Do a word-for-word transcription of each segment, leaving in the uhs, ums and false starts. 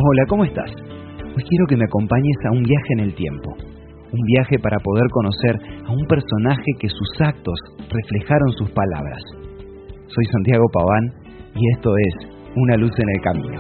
Hola, ¿cómo estás? Hoy quiero que me acompañes a un viaje en el tiempo. Un viaje para poder conocer a un personaje que sus actos reflejaron sus palabras. Soy Santiago Paván y esto es Una luz en el camino.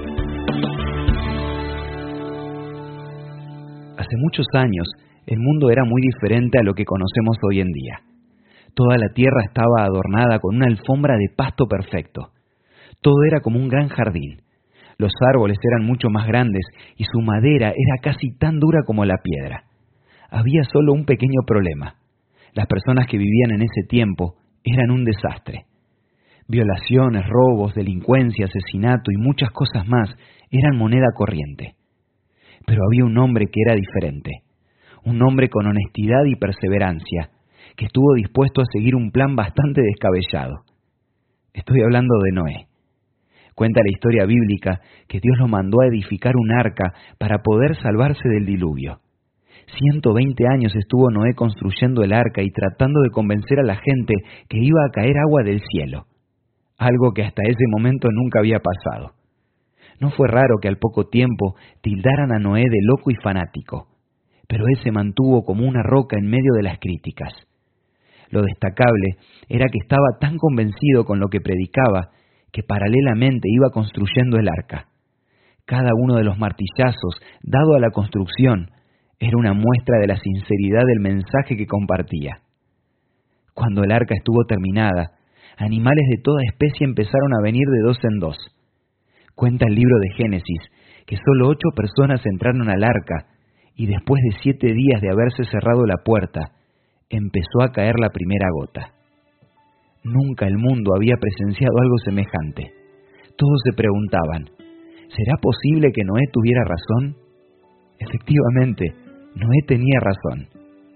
Hace muchos años, el mundo era muy diferente a lo que conocemos hoy en día. Toda la tierra estaba adornada con una alfombra de pasto perfecto. Todo era como un gran jardín. Los árboles eran mucho más grandes y su madera era casi tan dura como la piedra. Había solo un pequeño problema. Las personas que vivían en ese tiempo eran un desastre. Violaciones, robos, delincuencia, asesinato y muchas cosas más eran moneda corriente. Pero había un hombre que era diferente. Un hombre con honestidad y perseverancia, que estuvo dispuesto a seguir un plan bastante descabellado. Estoy hablando de Noé. Cuenta la historia bíblica que Dios lo mandó a edificar un arca para poder salvarse del diluvio. ciento veinte años estuvo Noé construyendo el arca y tratando de convencer a la gente que iba a caer agua del cielo, algo que hasta ese momento nunca había pasado. No fue raro que al poco tiempo tildaran a Noé de loco y fanático, pero él se mantuvo como una roca en medio de las críticas. Lo destacable era que estaba tan convencido con lo que predicaba que paralelamente iba construyendo el arca. Cada uno de los martillazos dado a la construcción era una muestra de la sinceridad del mensaje que compartía. Cuando el arca estuvo terminada, animales de toda especie empezaron a venir de dos en dos. Cuenta el libro de Génesis que solo ocho personas entraron al arca y después de siete días de haberse cerrado la puerta, empezó a caer la primera gota. Nunca el mundo había presenciado algo semejante. Todos se preguntaban, ¿será posible que Noé tuviera razón? Efectivamente, Noé tenía razón.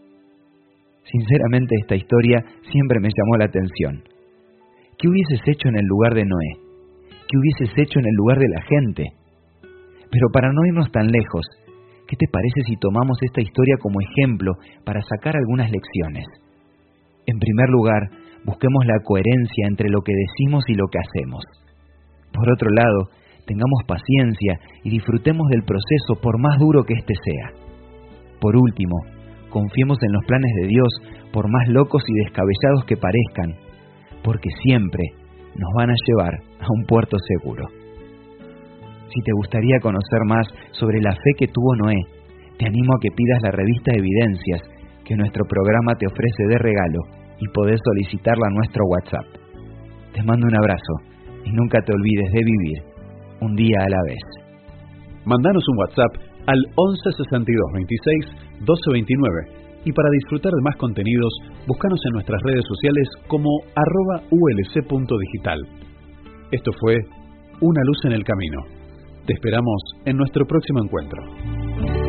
Sinceramente, esta historia siempre me llamó la atención. ¿Qué hubieses hecho en el lugar de Noé? ¿Qué hubieses hecho en el lugar de la gente? Pero para no irnos tan lejos, ¿qué te parece si tomamos esta historia como ejemplo para sacar algunas lecciones? En primer lugar, busquemos la coherencia entre lo que decimos y lo que hacemos. Por otro lado, tengamos paciencia y disfrutemos del proceso por más duro que éste sea. Por último, confiemos en los planes de Dios por más locos y descabellados que parezcan, porque siempre nos van a llevar a un puerto seguro. Si te gustaría conocer más sobre la fe que tuvo Noé, te animo a que pidas la revista Evidencias que nuestro programa te ofrece de regalo y podés solicitarla a nuestro WhatsApp. Te mando un abrazo y nunca te olvides de vivir un día a la vez. Mandanos un WhatsApp al once sesenta y dos veintiséis doce veintinueve y para disfrutar de más contenidos, búscanos en nuestras redes sociales como arroba ulc.digital. Esto fue Una luz en el camino. Te esperamos en nuestro próximo encuentro.